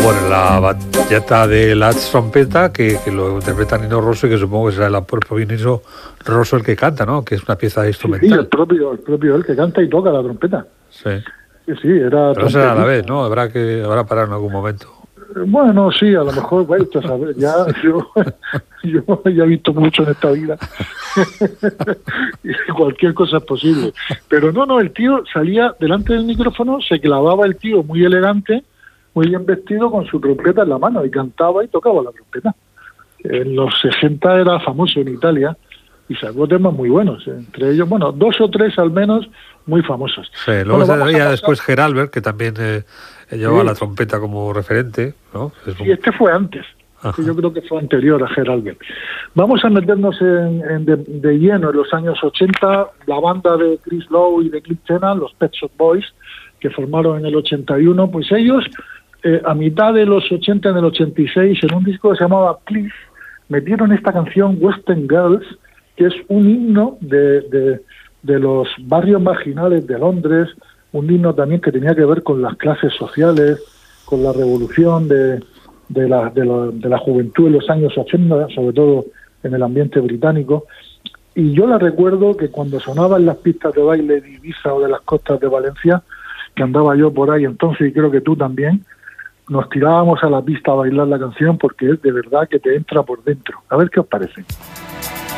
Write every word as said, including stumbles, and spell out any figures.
Bueno, la bachata de la trompeta, que, que lo interpreta Nino Rosso y que supongo que será el propio Nino Rosso el que canta, ¿no? Que es una pieza instrumental. Sí, sí, el propio, el propio él que canta y toca la trompeta. Sí. Sí, sí, era Pero no será a la vez, ¿no? Habrá que habrá parar en algún momento. Bueno, sí, a lo mejor, bueno, a saber, ya yo, yo ya he visto mucho en esta vida. Y cualquier cosa es posible. Pero no, no, el tío salía delante del micrófono, se clavaba el tío muy elegante, muy bien vestido, con su trompeta en la mano, y cantaba y tocaba la trompeta. En los sesenta era famoso en Italia y sacó temas muy buenos, entre ellos, bueno, dos o tres al menos muy famosos. Sí, luego bueno, se después Geralbert, que también eh, llevaba sí. la trompeta como referente, ¿no? Es Sí, como... este fue antes. Este yo creo que fue anterior a Geralbert. Vamos a meternos en, en de, de lleno en los años ochenta, la banda de Chris Lowe y de Cliff Tennant, los Pet Shop Boys, que formaron en el ochenta y uno, pues ellos, eh, a mitad de los ochenta, en el ochenta y seis, en un disco que se llamaba Cliff, metieron esta canción Western Girls, que es un himno de, de, de los barrios marginales de Londres, un himno también que tenía que ver con las clases sociales, con la revolución de, de, la, de, la, de la juventud en los años ochenta, sobre todo en el ambiente británico. Y yo la recuerdo que cuando sonaba en las pistas de baile de Ibiza o de las costas de Valencia, que andaba yo por ahí entonces, y creo que tú también, nos tirábamos a la pista a bailar la canción porque es de verdad que te entra por dentro. A ver qué os parece.